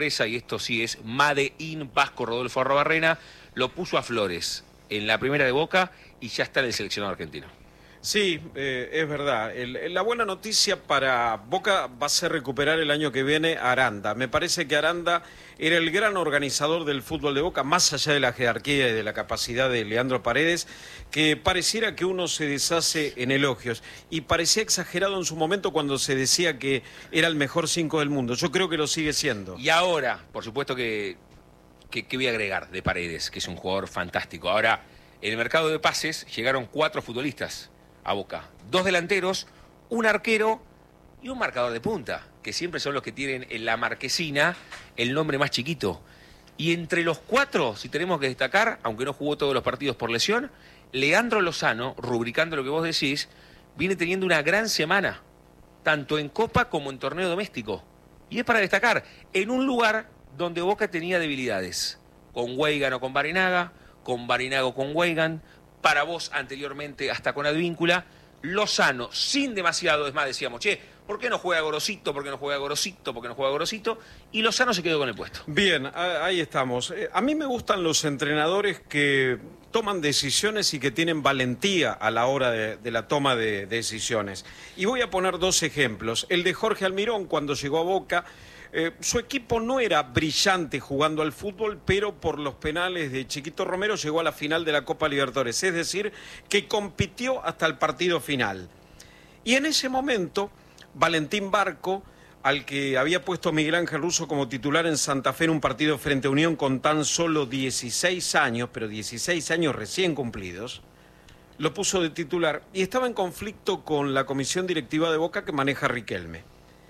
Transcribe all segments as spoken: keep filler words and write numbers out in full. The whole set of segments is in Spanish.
y esto sí es Made in Vasco Rodolfo Arrobarrena, lo puso a Flores en la primera de Boca y ya está en el seleccionado argentino. Sí, eh, es verdad. El, la buena noticia para Boca va a ser recuperar el año que viene a Aranda. Me parece que Aranda era el gran organizador del fútbol de Boca, más allá de la jerarquía y de la capacidad de Leandro Paredes, que pareciera que uno se deshace en elogios. Y parecía exagerado en su momento cuando se decía que era el mejor cinco del mundo. Yo creo que lo sigue siendo. Y ahora, por supuesto que, que, que voy a agregar de Paredes, que es un jugador fantástico. Ahora, en el mercado de pases llegaron cuatro futbolistas a Boca. Dos delanteros, un arquero y un marcador de punta, que siempre son los que tienen en la marquesina el nombre más chiquito. Y entre los cuatro, si tenemos que destacar, aunque no jugó todos los partidos por lesión, Leandro Lozano, rubricando lo que vos decís, viene teniendo una gran semana, tanto en Copa como en torneo doméstico. Y es para destacar, en un lugar donde Boca tenía debilidades, con Weigand o con Barinaga, con Barinaga o con Weigand, para vos anteriormente hasta con Advíncula, Lozano sin demasiado, es más, decíamos, che, ¿por qué no juega Gorosito? ¿Por qué no juega Gorosito? ¿Por qué no juega Gorosito? Y Lozano se quedó con el puesto. Bien, ahí estamos. A mí me gustan los entrenadores que toman decisiones y que tienen valentía a la hora de, de la toma de decisiones. Y voy a poner dos ejemplos. El de Jorge Almirón cuando llegó a Boca. Eh, su equipo no era brillante jugando al fútbol, pero por los penales de Chiquito Romero llegó a la final de la Copa Libertadores, es decir, que compitió hasta el partido final. Y en ese momento, Valentín Barco, al que había puesto Miguel Ángel Russo como titular en Santa Fe en un partido frente a Unión con tan solo dieciséis años, pero dieciséis años recién cumplidos, lo puso de titular y estaba en conflicto con la comisión directiva de Boca que maneja Riquelme.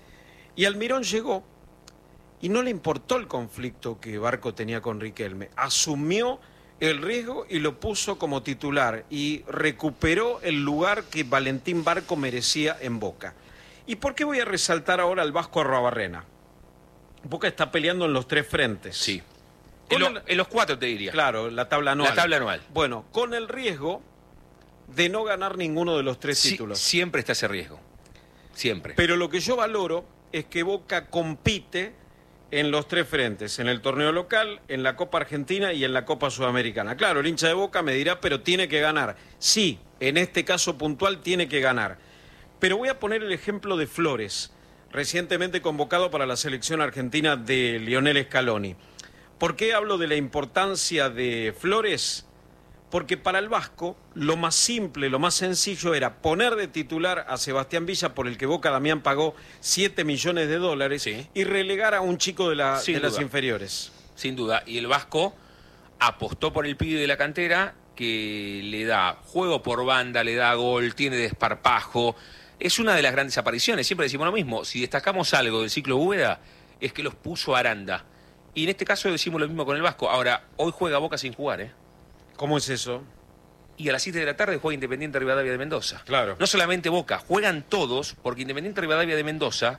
Y Almirón llegó y no le importó el conflicto que Barco tenía con Riquelme. Asumió el riesgo y lo puso como titular y recuperó el lugar que Valentín Barco merecía en Boca. ¿Y por qué voy a resaltar ahora al Vasco Arrobarrena? Boca está peleando en los tres frentes. Sí. En, lo, el, en los cuatro te diría. Claro, la tabla anual. La tabla anual. Bueno, con el riesgo de no ganar ninguno de los tres sí, títulos. Siempre está ese riesgo. Siempre. Pero lo que yo valoro es que Boca compite en los tres frentes, en el torneo local, en la Copa Argentina y en la Copa Sudamericana. Claro, el hincha de Boca me dirá, pero tiene que ganar. Sí, en este caso puntual tiene que ganar. Pero voy a poner el ejemplo de Flores, recientemente convocado para la selección argentina de Lionel Scaloni. ¿Por qué hablo de la importancia de Flores? Porque para el Vasco lo más simple, lo más sencillo era poner de titular a Sebastián Villa, por el que Boca Damián pagó siete millones de dólares, sí, y relegar a un chico de, la, de las inferiores. Sin duda, y el Vasco apostó por el pibe de la cantera que le da juego por banda, le da gol, tiene desparpajo. Es una de las grandes apariciones, siempre decimos lo mismo, si destacamos algo del ciclo Úbeda es que los puso a Aranda. Y en este caso decimos lo mismo con el Vasco. Ahora, hoy juega Boca sin jugar, ¿eh? ¿Cómo es eso? Y a las siete de la tarde juega Independiente Rivadavia de Mendoza. Claro. No solamente Boca, juegan todos, porque Independiente Rivadavia de Mendoza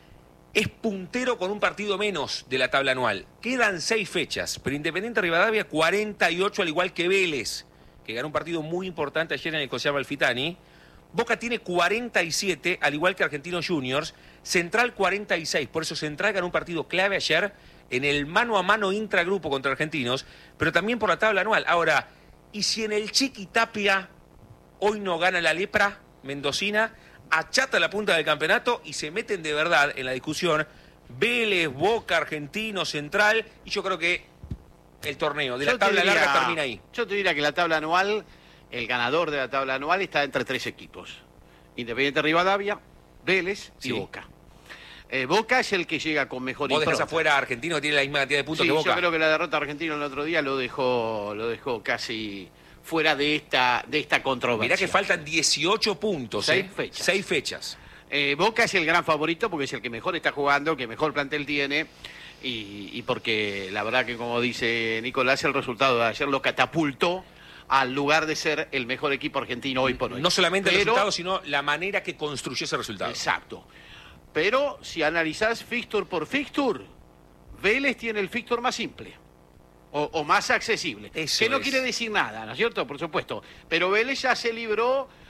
es puntero con un partido menos de la tabla anual. Quedan seis fechas, pero Independiente Rivadavia cuarenta y ocho, al igual que Vélez, que ganó un partido muy importante ayer en el José Amalfitani. Boca tiene cuarenta y siete, al igual que Argentinos Juniors. Central cuarenta y seis, por eso Central ganó un partido clave ayer en el mano a mano intragrupo contra Argentinos, pero también por la tabla anual. Ahora, ¿y si en el Chiqui Tapia hoy no gana la lepra mendocina, achata la punta del campeonato y se meten de verdad en la discusión Vélez, Boca, Argentino, Central, y yo creo que el torneo de la tabla diría, larga termina ahí? Yo te diría que la tabla anual, el ganador de la tabla anual está entre tres equipos: Independiente Rivadavia, Vélez y sí. Boca. Eh, Boca es el que llega con mejor impronta. Vos dejás afuera a Argentino, que tiene la misma cantidad de puntos sí, que Boca. Yo creo que la derrota de Argentino el otro día lo dejó, lo dejó casi fuera de esta, de esta controversia. Mirá que faltan dieciocho puntos. Seis ¿eh? fechas. Seis fechas. Eh, Boca es el gran favorito porque es el que mejor está jugando, que mejor plantel tiene. Y, y porque la verdad que, como dice Nicolás, el resultado de ayer lo catapultó al lugar de ser el mejor equipo argentino hoy por hoy. No solamente Pero, el resultado, sino la manera que construyó ese resultado. Exacto. Pero si analizás fixture por fixture, Vélez tiene el fixture más simple o, o más accesible. Eso que no es. quiere decir nada, ¿no es cierto? Por supuesto. Pero Vélez ya se libró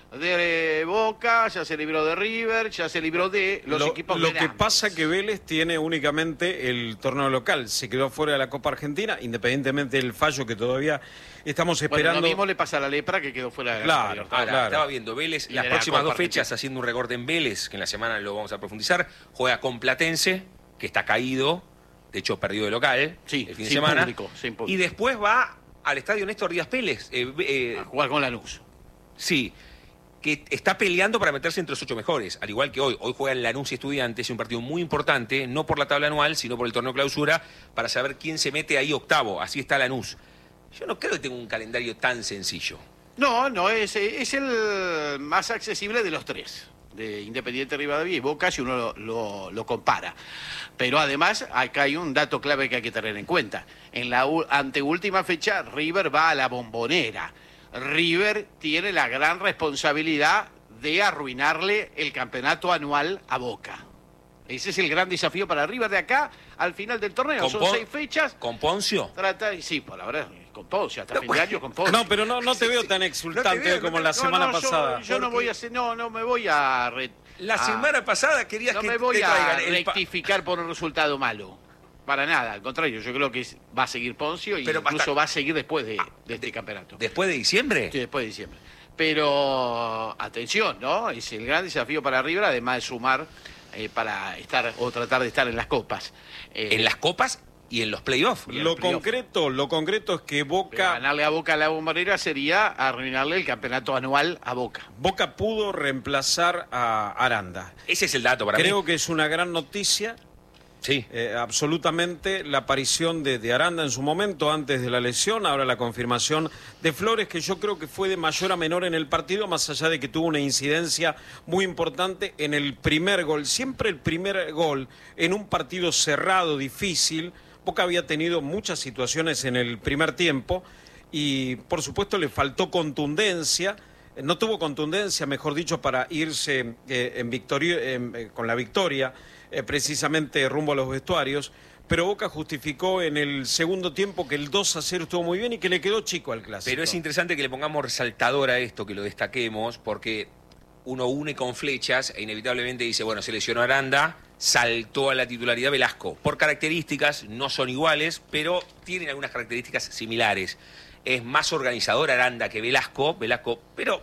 de Boca, ya se libró de River, ya se libró de los lo, equipos Lo grandes. que pasa que Vélez tiene únicamente el torneo local, se quedó fuera de la Copa Argentina, independientemente del fallo que todavía estamos esperando. Bueno, lo mismo le pasa a la Lepra, que quedó fuera de la Claro, Copa Libertadores. Ahora, claro. estaba viendo Vélez, Y las de la próximas Copa dos fechas, Argentina. haciendo un recorte en Vélez, que en la semana lo vamos a profundizar, juega con Platense, que está caído, de hecho perdió de local Sí, el fin de sin semana, público, sin público. y después va al estadio Néstor Díaz Pérez, eh, eh, A jugar con Lanús. sí, que está peleando para meterse entre los ocho mejores, al igual que hoy. Hoy juegan Lanús y Estudiantes, es un partido muy importante, no por la tabla anual, sino por el torneo clausura, para saber quién se mete ahí octavo. Así está Lanús. Yo no creo que tenga un calendario tan sencillo. No, no, es, es el más accesible de los tres, de Independiente, Rivadavia y Boca, si uno lo, lo, lo compara. Pero además, acá hay un dato clave que hay que tener en cuenta. En la u- anteúltima fecha, River va a la Bombonera. River tiene la gran responsabilidad de arruinarle el campeonato anual a Boca. Ese es el gran desafío para River de acá al final del torneo. ¿Con Son Pon- seis fechas. ¿Con Poncio? Trata, y sí, por ahora, con Poncio, hasta No, fin de año con Poncio. No, pero no, no te Sí, veo sí. tan No exultante te veo, como no te- la no, semana No, yo- pasada. Yo, no voy a hacer, no, no me voy a... re- La a- semana pasada querías no que me voy te a traigan el pa- rectificar por un resultado malo. Para nada, al contrario, yo creo que es- va a seguir Poncio y Pero incluso basta- va a seguir después de, de este campeonato. ¿Después de diciembre? Sí, después de diciembre. Pero atención, ¿no? Es el gran desafío para River, además de sumar eh, para estar o tratar de estar en las copas. Eh, En las copas y en los playoffs. y en Lo el playoff. concreto, lo concreto es que Pero Boca, ganarle a Boca a la Bombonera sería arruinarle el campeonato anual a Boca. Boca pudo reemplazar a Aranda. Ese es el dato para Creo mí. que es una gran noticia. Sí. Eh, absolutamente la aparición de, de Aranda en su momento antes de la lesión, ahora la confirmación de Flores, que yo creo que fue de mayor a menor en el partido, más allá de que tuvo una incidencia muy importante en el primer gol. Siempre el primer gol en un partido cerrado, difícil. Boca había tenido muchas situaciones en el primer tiempo y por supuesto le faltó contundencia. No tuvo contundencia, mejor dicho, para irse eh, en victoria, en, eh, con la victoria, eh, precisamente rumbo a los vestuarios, pero Boca justificó en el segundo tiempo que el dos a cero estuvo muy bien y que le quedó chico al Clásico. Pero es interesante que le pongamos resaltador a esto, que lo destaquemos, porque uno une con flechas e inevitablemente dice, bueno, se lesionó Aranda, saltó a la titularidad Velasco. Por características, no son iguales, pero tienen algunas características similares. Es más organizador Aranda que Velasco, Velasco, pero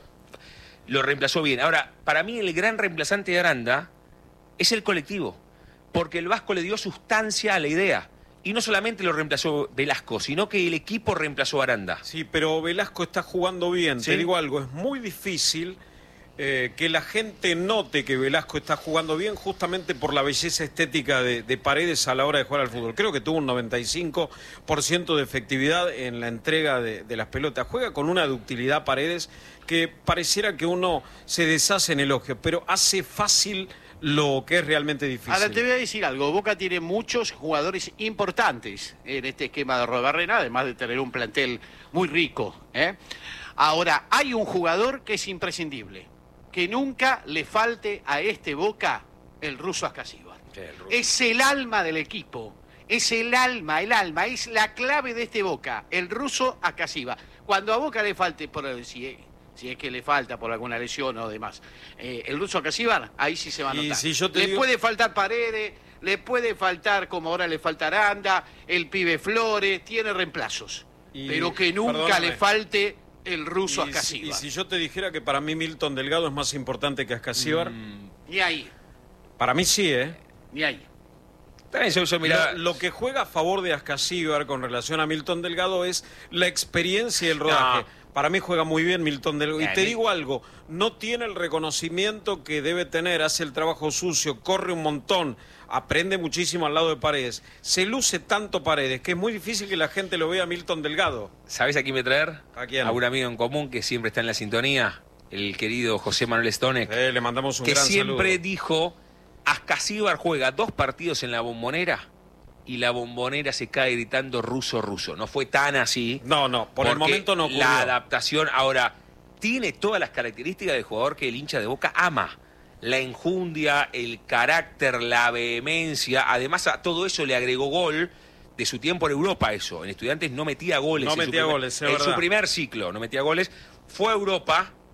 lo reemplazó bien. Ahora, para mí el gran reemplazante de Aranda es el colectivo, porque el Vasco le dio sustancia a la idea. Y no solamente lo reemplazó Velasco, sino que el equipo reemplazó a Aranda. Sí, pero Velasco está jugando bien. Sí. Te digo algo, es muy difícil eh, que la gente note que Velasco está jugando bien justamente por la belleza estética de, de Paredes a la hora de jugar al fútbol. Creo que tuvo un noventa y cinco por ciento de efectividad en la entrega de, de las pelotas. Juega con una ductilidad Paredes que pareciera que uno se deshace en elogios, pero hace fácil lo que es realmente difícil. Ahora te voy a decir algo, Boca tiene muchos jugadores importantes en este esquema de Robarrena, además de tener un plantel muy rico, ¿eh? Ahora, hay un jugador que es imprescindible, que nunca le falte a este Boca, el ruso Ascasíbar. Sí, el ruso. Es el alma del equipo, es el alma, el alma, es la clave de este Boca, el ruso Ascasíbar. Cuando a Boca le falte, por si, si es que le falta por alguna lesión o demás, eh, el ruso Ascasíbar, ahí sí se va a Y notar. si yo te le digo- puede faltar Paredes, le puede faltar, como ahora le falta Aranda, el pibe Flores, tiene reemplazos. Y- pero que nunca perdóname. le falte el ruso Y si, y Ascasíbar. si yo te dijera que para mí Milton Delgado es más importante que Ascasíbar, Mm, Ni ahí, para mí sí, ¿eh? ni ahí. también yo, yo miraba- Lo, lo que juega a favor de Ascasíbar con relación a Milton Delgado es la experiencia y el rodaje. No. Para mí juega muy bien Milton Delgado. Y Eh, te mi- digo algo, no tiene el reconocimiento que debe tener, hace el trabajo sucio, corre un montón, aprende muchísimo al lado de Paredes. Se luce tanto Paredes que es muy difícil que la gente lo vea a Milton Delgado. ¿Sabés a quién me traer? ¿A quién? A un amigo en común que siempre está en la sintonía, el querido José Manuel Stonek, Eh, le mandamos un que gran siempre saludo. dijo, Ascasíbar juega dos partidos en la Bombonera y la Bombonera se cae gritando ruso, ruso. No fue tan así. No, no, por el porque momento no ocurrió. la adaptación, ahora, tiene todas las características del jugador que el hincha de Boca ama. La enjundia, el carácter, la vehemencia. Además, a todo eso le agregó gol de su tiempo en Europa, eso. En Estudiantes no metía goles. No en su metía primer- goles, es En su verdad. primer ciclo no metía goles. Fue a Europa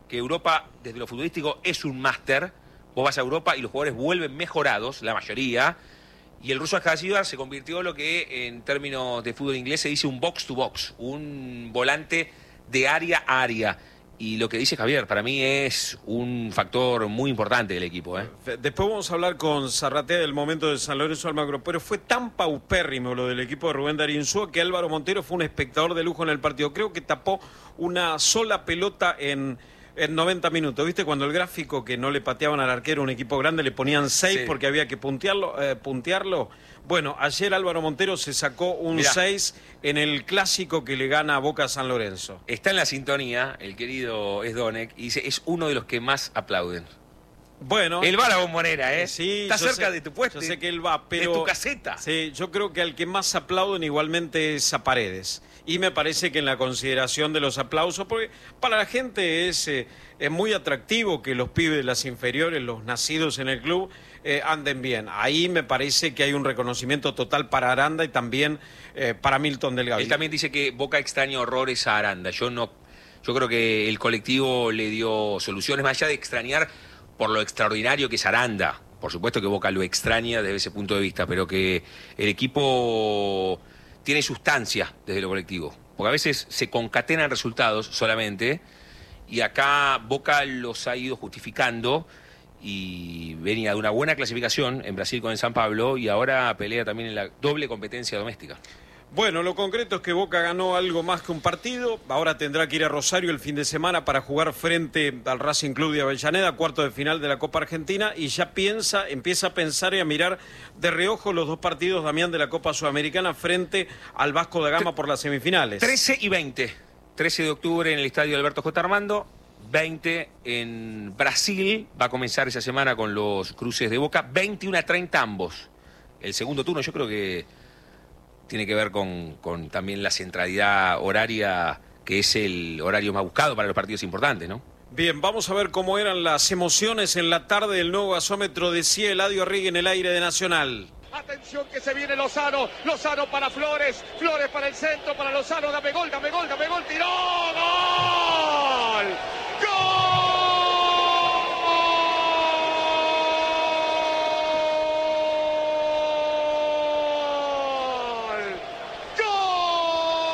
que Europa, desde lo futbolístico, es un máster. Vos vas a Europa y los jugadores vuelven mejorados, la mayoría, y el ruso Asghasiyar se convirtió en lo que en términos de fútbol inglés se dice un box to box, un volante de área a área. Y lo que dice Javier, para mí es un factor muy importante del equipo, ¿eh? Después vamos a hablar con Zarratea del momento de San Lorenzo Almagro, pero fue tan paupérrimo lo del equipo de Rubén Darío Insúa que Álvaro Montero fue un espectador de lujo en el partido. Creo que tapó una sola pelota en, en noventa minutos. ¿Viste? Cuando el gráfico que no le pateaban al arquero un equipo grande le ponían seis sí. porque había que puntearlo, eh, puntearlo. Bueno, ayer Álvaro Montero se sacó un seis en el clásico que le gana a Boca a San Lorenzo. Está en la sintonía el querido Esdonek y dice, es uno de los que más aplauden. Bueno. Él va a la Bombonera, ¿eh? Sí, está cerca sé, de tu puesto. Yo sé que él va, pero... De tu caseta. Sí, yo creo que al que más aplauden igualmente es a Paredes. Y me parece que en la consideración de los aplausos, porque para la gente es, eh, es muy atractivo que los pibes de las inferiores, los nacidos en el club, eh, anden bien. Ahí me parece que hay un reconocimiento total para Aranda y también eh, para Milton Delgado. Él también dice que Boca extraña horrores a Aranda. Yo no, yo creo que el colectivo le dio soluciones, más allá de extrañar por lo extraordinario que es Aranda. Por supuesto que Boca lo extraña desde ese punto de vista, pero que el equipo tiene sustancia desde lo colectivo. Porque a veces se concatenan resultados solamente y acá Boca los ha ido justificando y venía de una buena clasificación en Brasil con el San Pablo y ahora pelea también en la doble competencia doméstica. Bueno, lo concreto es que Boca ganó algo más que un partido, ahora tendrá que ir a Rosario el fin de semana para jugar frente al Racing Club de Avellaneda, cuarto de final de la Copa Argentina, y ya piensa, empieza a pensar y a mirar de reojo los dos partidos, Damián, de la Copa Sudamericana frente al Vasco da Gama por las semifinales. trece y veinte, trece de octubre en el estadio Alberto J. Armando, veinte en Brasil, va a comenzar esa semana con los cruces de Boca, veintiuno a treinta ambos. El segundo turno yo creo que tiene que ver con, con también la centralidad horaria, que es el horario más buscado para los partidos importantes, ¿no? Bien, vamos a ver cómo eran las emociones en la tarde del nuevo gasómetro, decía Eladio Arregui en el aire de Nacional. Atención que se viene Lozano, Lozano para Flores, Flores para el centro, para Lozano, dame gol, dame gol, dame gol, tiró.